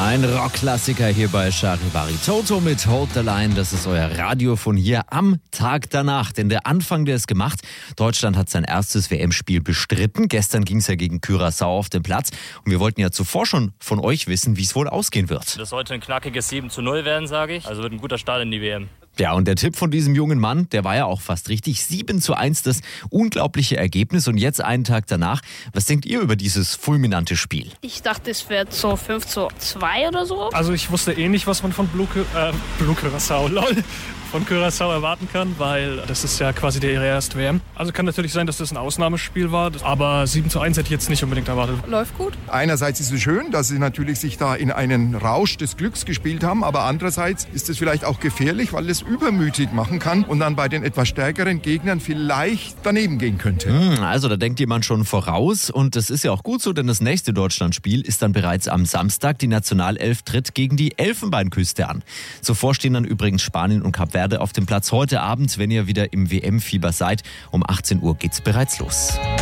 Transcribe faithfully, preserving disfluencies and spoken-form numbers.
Ein Rockklassiker hier bei Charivari. Toto mit Hold the Line, das ist euer Radio von hier am Tag danach. Denn der Anfang, der ist gemacht. Deutschland hat sein erstes W M-Spiel bestritten. Gestern ging es ja gegen Curaçao auf den Platz. Und wir wollten ja zuvor schon von euch wissen, wie es wohl ausgehen wird. Das sollte ein knackiges sieben zu null werden, sage ich. Also wird ein guter Start in die W M. Ja, und der Tipp von diesem jungen Mann, der war ja auch fast richtig. sieben zu eins, das unglaubliche Ergebnis. Und jetzt einen Tag danach, was denkt ihr über dieses fulminante Spiel? Ich dachte, es wird so fünf zu zwei oder so. Also ich wusste eh nicht, was man von Blue, äh, Blue Curaçao, lol, von Curaçao erwarten kann, weil das ist ja quasi ihre erste W M. Also kann natürlich sein, dass das ein Ausnahmespiel war, aber sieben zu eins hätte ich jetzt nicht unbedingt erwartet. Läuft gut. Einerseits ist es schön, dass sie natürlich sich da in einen Rausch des Glücks gespielt haben, aber andererseits ist es vielleicht auch gefährlich, weil es übermütig machen kann und dann bei den etwas stärkeren Gegnern vielleicht daneben gehen könnte. Also da denkt jemand schon voraus und das ist ja auch gut so, denn das nächste Deutschlandspiel ist dann bereits am Samstag. Die Nationalelf tritt gegen die Elfenbeinküste an. Zuvor stehen dann übrigens Spanien und Kap Verde auf dem Platz. Heute Abend, wenn ihr wieder im W M-Fieber seid, um achtzehn Uhr geht's bereits los.